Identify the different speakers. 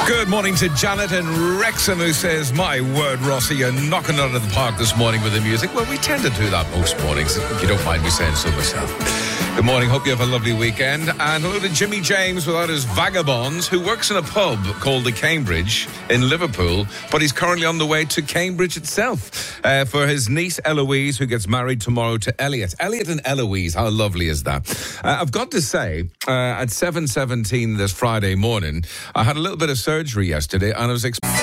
Speaker 1: Good morning to Janet and Wrexham, who says, my word, Rossi, you're knocking it out of the park this morning with the music. Well, we tend to do that most mornings, if you don't mind me saying so myself. Good morning, hope you have a lovely weekend. And hello to Jimmy James without his vagabonds, who works in a pub called the Cambridge in Liverpool, but he's currently on the way to Cambridge itself for his niece Eloise, who gets married tomorrow to Elliot. Elliot and Eloise, how lovely is that? I've got to say, at 7:17 this Friday morning, I had a little bit of surgery yesterday, and I was